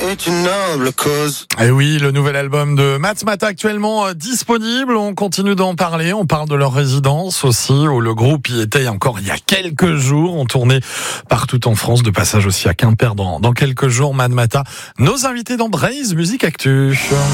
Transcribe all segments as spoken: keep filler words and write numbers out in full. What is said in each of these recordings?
est une noble cause. Et oui, le nouvel album de Matmatah actuellement disponible. On continue d'en parler. On parle de leur résidence aussi, où le groupe y était encore il y a quelques jours. On tournait partout en France, de passage aussi à Quimper dans, dans quelques jours. Matmatah, nos invités dans Braise Musique Actu.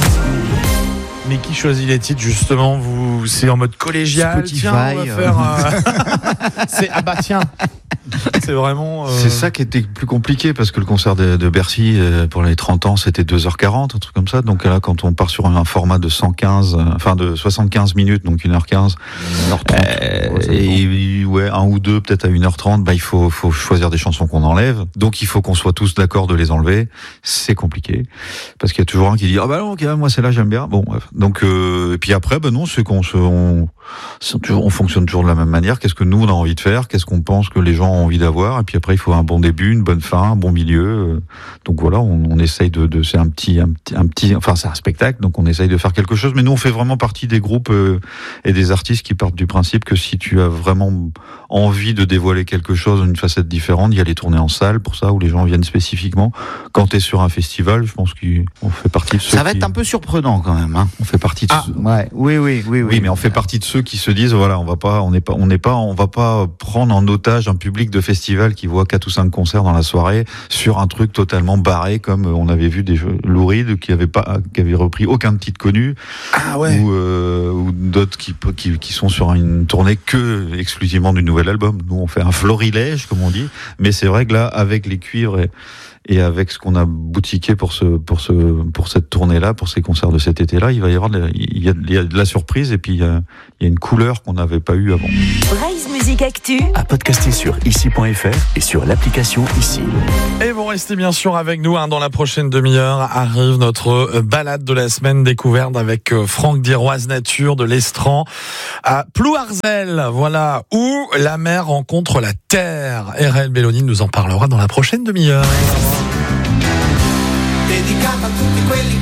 Mais qui choisit les titres justement? Vous, c'est en mode collégial. Spotify. Tiens, on va faire. Euh... c'est ah bah tiens. C'est vraiment. Euh... C'est ça qui était plus compliqué parce que le concert de, de Bercy euh, pour les trente ans c'était deux heures quarante, un truc comme ça. Donc là, quand on part sur un, un format de cent quinze, euh, enfin de soixante-quinze minutes, donc une heure quinze, une heure trente, euh, et ouais, un ou deux peut-être à une heure trente, bah il faut, faut choisir des chansons qu'on enlève. Donc il faut qu'on soit tous d'accord de les enlever. C'est compliqué parce qu'il y a toujours un qui dit ah bah non, okay, moi celle-là j'aime bien. Bon bref. Donc euh, et puis après, bah non, c'est qu'on se, on, c'est toujours, on fonctionne toujours de la même manière. Qu'est-ce que nous on a envie de faire? Qu'est-ce qu'on pense que les gens ont envie d'avoir? Et puis après, il faut un bon début, une bonne fin, un bon milieu. Donc voilà, on, on essaye de, de c'est un petit, un petit, un petit, enfin c'est un spectacle, donc on essaye de faire quelque chose. Mais nous, on fait vraiment partie des groupes euh, et des artistes qui partent du principe que si tu as vraiment envie de dévoiler quelque chose, une facette différente, d'y aller tourner en salle pour ça, où les gens viennent spécifiquement. Quand t'es sur un festival, je pense qu'on fait partie de ceux. Ça va qui... être un peu surprenant quand même. Hein. On fait partie de. Ah, ceux... ouais, oui, oui, oui, oui. Oui, mais on fait partie de ceux qui se disent voilà, on va pas, on n'est pas, on n'est pas, on va pas prendre en otage un public de festival qui voit quatre ou cinq concerts dans la soirée sur un truc totalement barré, comme on avait vu des Lou Reed qui avaient pas, qui avaient repris aucun titre connu, ah ouais. ou, euh, ou d'autres qui, qui qui sont sur une tournée que exclusivement du nouvel album. Nous, on fait un florilège, comme on dit, mais c'est vrai que là, avec les cuivres et Et avec ce qu'on a boutiqué pour ce, pour ce, pour cette tournée-là, pour ces concerts de cet été-là, il va y avoir de, il y a, il y a de la surprise et puis il y a, il y a une couleur qu'on n'avait pas eue avant. Braise Musique Actu à podcaster sur ici point f r et sur l'application Ici. Et vous restez bien sûr avec nous, hein, dans la prochaine demi-heure arrive notre balade de la semaine découverte avec Franck d'Iroise Nature de l'Estran à Plouarzel, voilà, où la mer rencontre la terre. R L Belloni nous en parlera dans la prochaine demi-heure. Dedicata a tutti quelli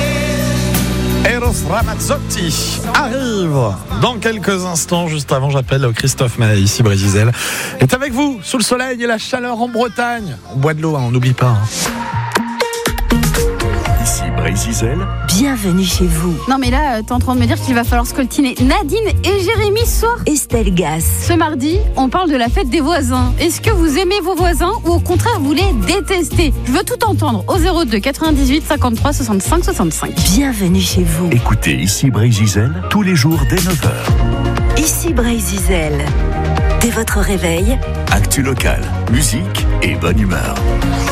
che Eros Ramazzotti arrive dans quelques instants. Juste avant, j'appelle Christophe Maé, ici Brésil, est avec vous sous le soleil et la chaleur en Bretagne. On boit de l'eau, hein, on n'oublie pas. Hein. Ici Brésil. Bienvenue chez vous. Non mais là, t'es en train de me dire qu'il va falloir scoltiner Nadine et Jérémy ce soir. Estelle Gas. Ce mardi, on parle de la fête des voisins. Est-ce que vous aimez vos voisins ou au contraire vous les détestez? Je veux tout entendre au zéro deux quatre-vingt-dix-huit cinquante-trois soixante-cinq soixante-cinq. Bienvenue chez vous. Écoutez Ici Brésil tous les jours dès neuf heures. Ici Brésil. Dès votre réveil, actu locale, musique et bonne humeur.